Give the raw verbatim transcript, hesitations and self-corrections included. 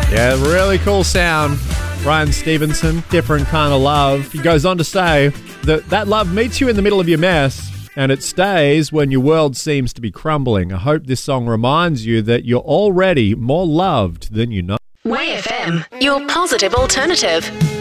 Yeah, really cool sound. Ryan Stevenson, Different Kind of Love. He goes on to say that that love meets you in the middle of your mess and it stays when your world seems to be crumbling. I hope this song reminds you that you're already more loved than you know. Way F M, your positive alternative.